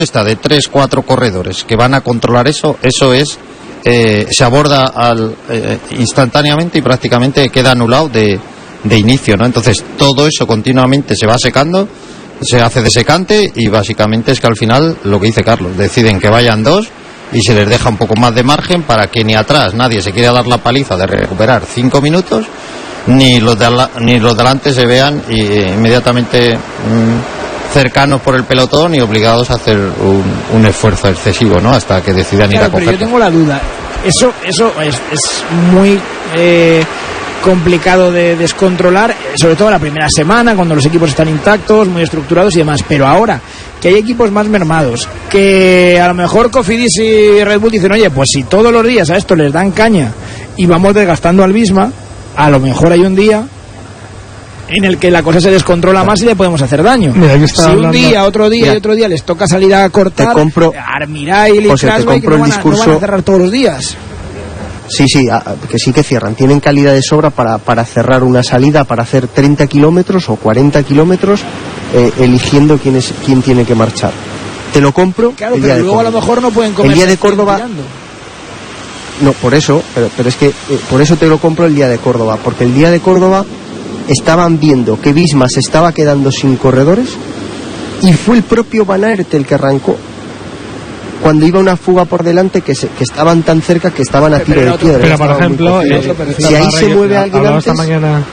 esta de 3-4 corredores que van a controlar eso es se aborda instantáneamente y prácticamente queda anulado de inicio, ¿no? Entonces todo eso continuamente se va secando, se hace desecante y básicamente es que al final lo que dice Carlos, deciden que vayan dos y se les deja un poco más de margen para que ni atrás nadie se quiera dar la paliza de recuperar 5 minutos ni los delante se vean inmediatamente cercanos por el pelotón y obligados a hacer un esfuerzo excesivo, ¿no? Hasta que decidan ir a coger. Pero yo tengo la duda, eso es muy complicado de descontrolar, sobre todo la primera semana cuando los equipos están intactos, muy estructurados y demás, pero ahora que hay equipos más mermados, que a lo mejor Cofidis y Red Bull dicen, oye, pues si todos los días a esto les dan caña y vamos desgastando al Visma, a lo mejor hay un día en el que la cosa se descontrola más y le podemos hacer daño. Mira, si un día, otro día y otro día les toca salir a cortar, Armirail y Craswell, que no van a cerrar todos los días. Sí, que cierran. Tienen calidad de sobra para cerrar una salida, para hacer 30 kilómetros o 40 kilómetros, eligiendo quién tiene que marchar. Te lo compro. Claro, pero luego a lo mejor no pueden comer. El día de Córdoba. No, por eso, pero es que por eso te lo compro el día de Córdoba, porque el día de Córdoba estaban viendo que Visma se estaba quedando sin corredores y fue el propio Van Aert el que arrancó cuando iba una fuga por delante que estaban tan cerca que estaban a tiro de piedra. Pero por ejemplo, si ahí se mueve alguien antes... esta mañana...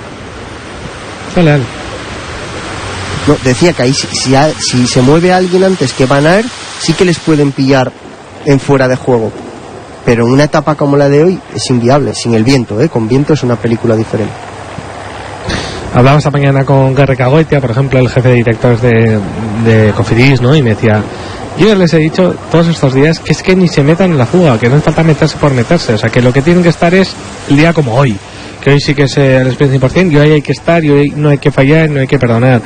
No, decía que ahí si se mueve alguien antes que Van Aert, sí que les pueden pillar en fuera de juego. Pero en una etapa como la de hoy es inviable, sin el viento, con viento es una película diferente. Hablaba esta mañana con Gary Cagoitia, por ejemplo, el jefe de directores de Cofidis, ¿no? Y me decía, yo les he dicho todos estos días que es que ni se metan en la fuga, que no es falta meterse por meterse, o sea, que lo que tienen que estar es el día como hoy, que hoy sí que es el sprint 100%, y hoy hay que estar, y hoy no hay que fallar, no hay que perdonar.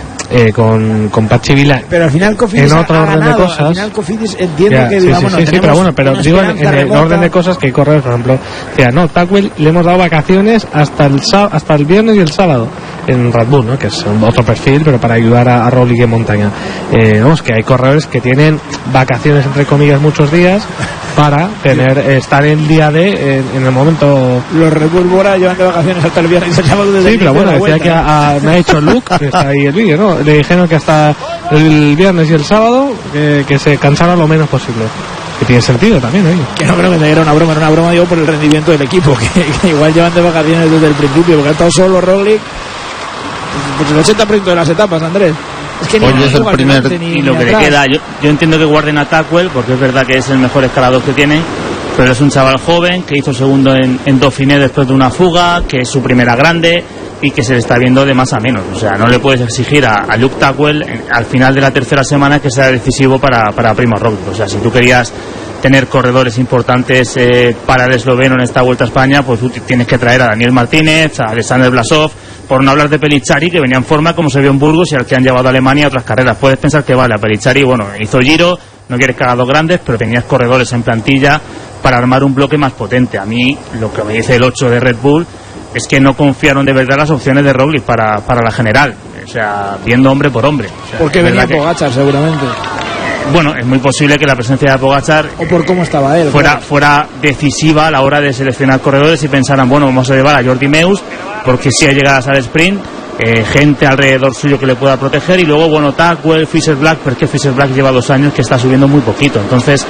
Con Pachi Vila, pero al final Cofidis en otro orden de cosas, al final Cofidis entiende que digamos sí, pero bueno, pero digo en el orden de cosas que hay corredores, por ejemplo, Tackwell le hemos dado vacaciones hasta el viernes y el sábado en Red Bull, ¿no? Que es otro perfil, pero para ayudar a Roglic en montaña. Vamos, que hay corredores que tienen vacaciones entre comillas muchos días para estar el día en el momento. Los Red Bull Bora llevan de vacaciones hasta el viernes y el sábado desde pero bueno, decía que me ha dicho Luke, que está ahí el vídeo, ¿no? Le dijeron que hasta el viernes y el sábado que se cansara lo menos posible. Que tiene sentido también, oye. Que no creo que era una broma, digo, por el rendimiento del equipo, que igual llevan de vacaciones desde el principio, porque ha estado solo Roglic pues el 80% de las etapas, Andrés. Es que hoy es el primer y lo que le queda, yo entiendo que guarden a Tackwell, porque es verdad que es el mejor escalador que tienen, pero es un chaval joven que hizo segundo en Dauphiné después de una fuga, que es su primera grande y que se le está viendo de más a menos. O sea, no le puedes exigir a Luke Tackwell al final de la tercera semana que sea decisivo para Primož Roglic. O sea, si tú querías tener corredores importantes para el esloveno en esta Vuelta a España, pues tú tienes que traer a Daniel Martínez, a Alexander Blasov, por no hablar de Pelichari, que venía en forma como se vio en Burgos y al que han llevado a Alemania a otras carreras. Puedes pensar que vale, a Pelichari, bueno, hizo Giro, no quieres que haga dos grandes, pero tenías corredores en plantilla para armar un bloque más potente. A mí, lo que me dice el 8 de Red Bull es que no confiaron de verdad las opciones de Roglic para la general, o sea, viendo hombre por hombre. O sea, porque venía Pogačar seguramente. Bueno, es muy posible que la presencia de Pogačar o por cómo estaba él fuera decisiva a la hora de seleccionar corredores y pensaran, bueno, vamos a llevar a Jordi Meus porque si hay llegadas al sprint, gente alrededor suyo que le pueda proteger, y luego, bueno, Tackwell, Fisher Black, pero es que Fisher Black lleva 2 años que está subiendo muy poquito, entonces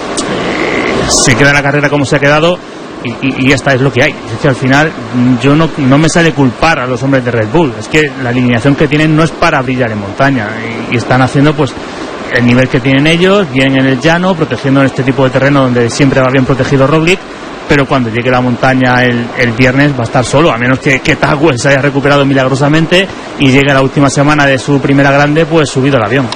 se queda la carrera como se ha quedado y esta es lo que hay. Es que al final yo no me sale culpar a los hombres de Red Bull, es que la alineación que tienen no es para brillar en montaña y están haciendo pues el nivel que tienen ellos, bien en el llano, protegiendo en este tipo de terreno donde siempre va bien protegido Roglic, pero cuando llegue la montaña el viernes va a estar solo, a menos que Tackwell se haya recuperado milagrosamente y llegue a la última semana de su primera grande pues subido al avión.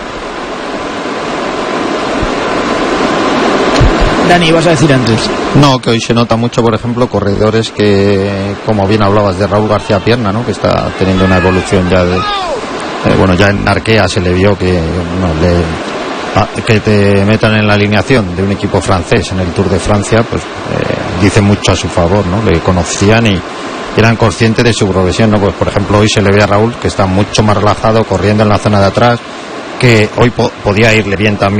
Dani, ¿vas a decir antes? No, que hoy se nota mucho, por ejemplo, corredores que, como bien hablabas de Raúl García Pierna, ¿no? Que está teniendo una evolución ya de... bueno, ya en Arkea se le vio que que te metan en la alineación de un equipo francés en el Tour de Francia, pues dice mucho a su favor, ¿no? Le conocían y eran conscientes de su progresión, ¿no? Pues por ejemplo hoy se le ve a Raúl que está mucho más relajado, corriendo en la zona de atrás, que hoy podía irle bien también